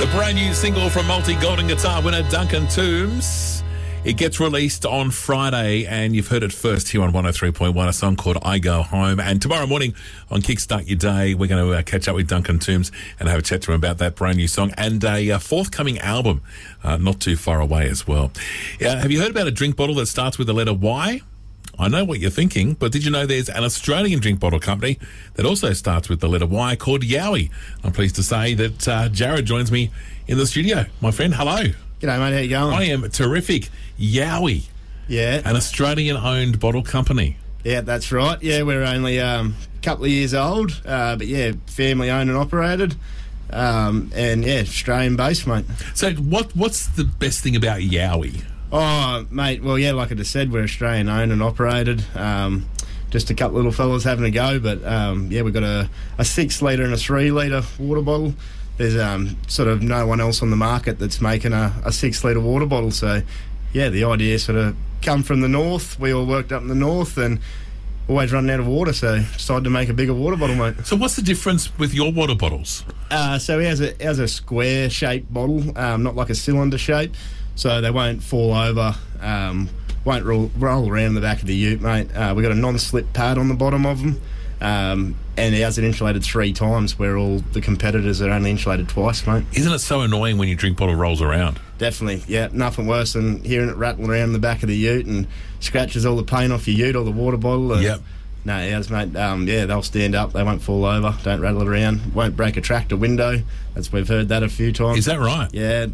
The brand new single from multi-golden guitar winner Duncan Toombs. It gets released on Friday, and you've heard it first here on 103.1, a song called I Go Home. And tomorrow morning on Kickstart Your Day, we're going to catch up with Duncan Toombs and have a chat to him about that brand new song and a forthcoming album not too far away as well. Have you heard about a drink bottle that starts with the letter Y? I know what you're thinking, but did you know there's an Australian drink bottle company that also starts with the letter Y called Yowie? I'm pleased to say that Jared joins me in the studio. My friend, hello. G'day, mate. How you going? I am terrific. Yowie. Yeah. An Australian-owned bottle company. Yeah, that's right. Yeah, we're only a couple of years old, but yeah, family-owned and operated, and yeah, Australian-based, mate. So what's the best thing about Yowie? Oh, mate, well, yeah, like I just said, we're Australian-owned and operated. Just a couple little fellas having a go, but yeah, we've got a 6 litre and a 3 litre water bottle. There's sort of no one else on the market that's making a 6 litre water bottle. So, yeah, the idea sort of come from the north. We all worked up in the north and always running out of water, so decided to make a bigger water bottle, mate. So what's the difference with your water bottles? So he has a square-shaped bottle, not like a cylinder shape, so they won't fall over, won't roll around the back of the ute, mate. We've got a non-slip pad on the bottom of them. And it has it insulated 3 times, where all the competitors are only insulated twice, mate. Isn't it so annoying when your drink bottle rolls around? Definitely, yeah. Nothing worse than hearing it rattle around the back of the ute and scratches all the paint off your ute or the water bottle. Yep. No, yes, mate. Yeah, they'll stand up. They won't fall over. Don't rattle it around. Won't break a tractor window. We've heard that a few times. Is that right? Yeah.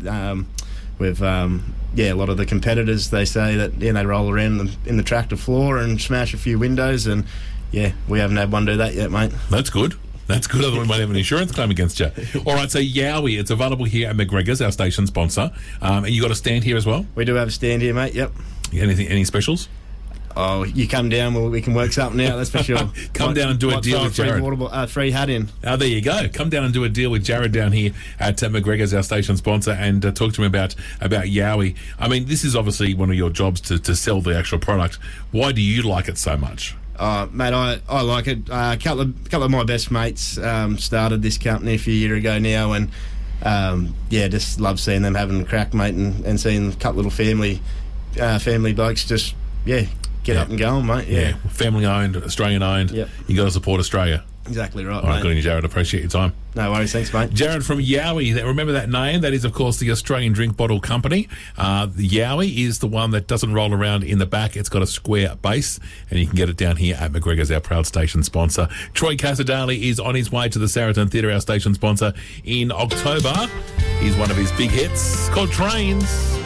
A lot of the competitors, they say that they roll around in the tractor floor and smash a few windows, and yeah, we haven't had one do that yet, mate. That's good. That's good, otherwise we might have an insurance claim against you. All right, so Yowie, it's available here at McGregor's, our station sponsor. And you got a stand here as well? We do have a stand here, mate, yep. Any specials? Oh, you come down, we can work something out, that's for sure. Come down and do a deal with Jared. Free hat in. Oh, there you go. Come down and do a deal with Jared down here at McGregor's, our station sponsor, and talk to him about Yowie. I mean, this is obviously one of your jobs to sell the actual product. Why do you like it so much? Mate, I like it. A couple of my best mates started this company a few years ago now, and just love seeing them having a crack, mate, and seeing a couple little family blokes just get up and going, mate. Yeah, family owned, Australian owned. Yep. You got to support Australia. Exactly right. All right, mate. good on you, Jared. Appreciate your time. No worries, thanks, mate. Jared from Yowie. Remember that name? That is, of course, the Australian Drink Bottle Company. The Yowie is the one that doesn't roll around in the back. It's got a square base, and you can get it down here at McGregor's, our proud station sponsor. Troy Casadale is on his way to the Saracen Theatre, our station sponsor, in October. Here's one of his big hits called Trains.